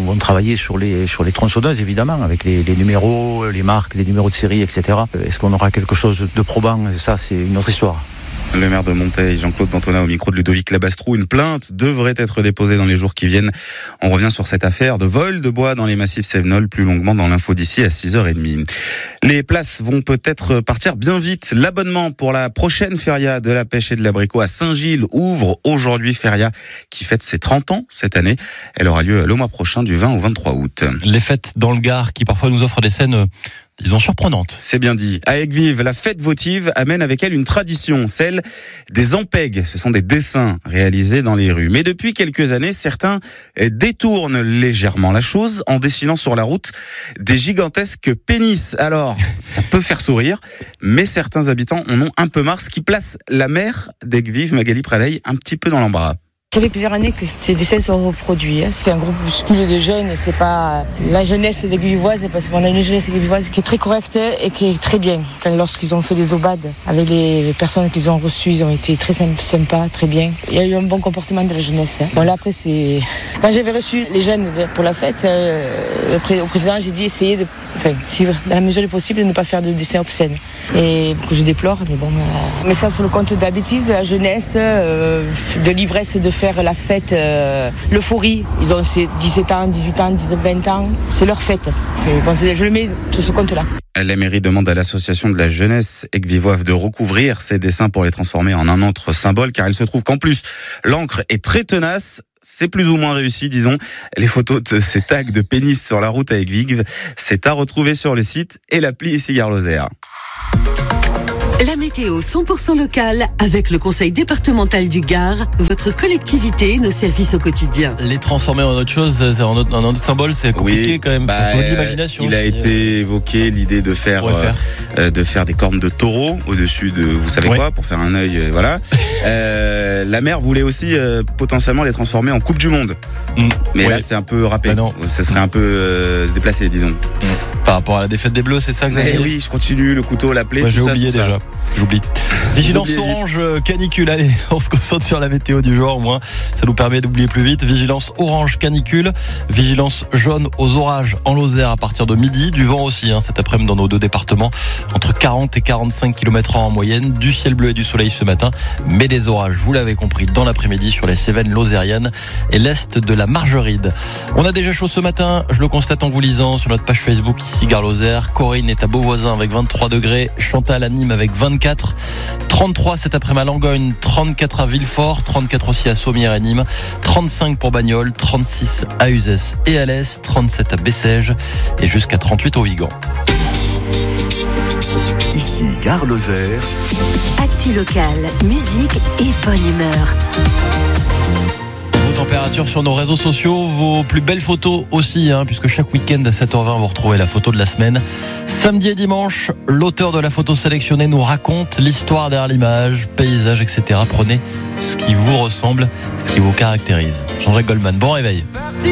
vont travailler sur les tronçonneuses, évidemment, avec les numéros, les marques, les numéros de série, etc. Est-ce qu'on aura quelque chose de probant? Ça, c'est une autre histoire. Le maire de Monteil, Jean-Claude Dantonat, au micro de Ludovic Labastrou. Une plainte devrait être déposée dans les jours qui viennent. On revient sur cette affaire de vol de bois dans les massifs Cévenol, plus longuement dans l'info d'ici à 6h30. Les places vont peut-être partir bien vite. L'abonnement pour la prochaine feria de la pêche et de l'abricot à Saint-Gilles ouvre aujourd'hui. Feria qui fête ses 30 ans cette année. Elle aura lieu le mois prochain du 20 au 23 août. Les fêtes dans le Gard qui parfois nous offrent des scènes, disons, surprenantes. C'est bien dit. À Aigues-Vives, la fête votive amène avec elle une tradition, celle des ampègues. Ce sont des dessins réalisés dans les rues. Mais depuis quelques années, certains détournent légèrement la chose en dessinant sur la route des gigantesques pénis. Alors, ça peut faire sourire, mais certains habitants en ont un peu marre, ce qui place la maire d'Aigues-Vives, Magali Pradeil, un petit peu dans l'embarras. Ça fait plusieurs années que ces dessins sont reproduits. C'est un groupuscule de jeunes, c'est pas la jeunesse d'Aigues-Vivoise, parce qu'on a une jeunesse aigues-vivoise qui est très correcte et qui est très bien. Lorsqu'ils ont fait des obades avec les personnes qu'ils ont reçues, ils ont été très sympas, très bien. Il y a eu un bon comportement de la jeunesse. Bon là après c'est... Quand j'avais reçu les jeunes pour la fête, au président j'ai dit essayer de, dans la mesure du possible, de ne pas faire de dessins obscènes. Et que je déplore, mais bon... Mais ça sur le compte de la bêtise, de la jeunesse, de l'ivresse de faire la fête, l'euphorie. Ils ont 17 ans, 18 ans, 19, 20 ans. C'est leur fête. Je le mets sur ce compte-là. La mairie demande à l'association de la jeunesse Aigues-Vivoise de recouvrir ces dessins pour les transformer en un autre symbole, car il se trouve qu'en plus, l'encre est très tenace. C'est plus ou moins réussi, disons. Les photos de ces tags de pénis sur la route à Aigues-Vives, c'est à retrouver sur le site et l'appli ici Gare-Lozère. La météo 100% locale avec le Conseil départemental du Gard, votre collectivité, nos services au quotidien. Les transformer en autre chose, en autre symbole, c'est compliqué quand même. Faut de l'imagination. Il a été évoqué l'idée de faire des cornes de taureau au-dessus de, vous savez quoi, pour faire un œil, voilà. La maire voulait aussi potentiellement les transformer en Coupe du Monde. Mais là, c'est un peu râpé. Ça serait un peu déplacé, disons. Par rapport à la défaite des Bleus, c'est ça que vous avez dit ? Oui, je continue, le couteau, la plaie, j'ai oublié déjà. J'oublie. Vigilance orange, canicule. Allez, on se concentre sur la météo du jour, au moins. Ça nous permet d'oublier plus vite. Vigilance orange, canicule. Vigilance jaune aux orages en Lozère à partir de midi. Du vent aussi, cet après-midi dans nos deux départements. Entre 40 et 45 km/h en moyenne. Du ciel bleu et du soleil ce matin. Mais des orages, vous l'avez compris, dans l'après-midi sur les Cévennes lozériennes et l'est de la Margeride. On a déjà chaud ce matin. Je le constate en vous lisant sur notre page Facebook ici Gare-Lozère. Corinne est à Beauvoisin avec 23 degrés. Chantal à Nîmes avec 24. 33 cet après-midi à Langogne, 34 à Villefort, 34 aussi à Sommières et Nîmes, 35 pour Bagnols, 36 à Uzès et à l'Est, 37 à Bessèges et jusqu'à 38 au Vigan. Ici Gare-Lozère. Actu locale, musique et bonne humeur. Température sur nos réseaux sociaux, vos plus belles photos aussi, puisque chaque week-end à 7h20 vous retrouvez la photo de la semaine. Samedi et dimanche, l'auteur de la photo sélectionnée nous raconte l'histoire derrière l'image, paysage, etc. Prenez ce qui vous ressemble, ce qui vous caractérise. Jean-Jacques Goldman, bon réveil.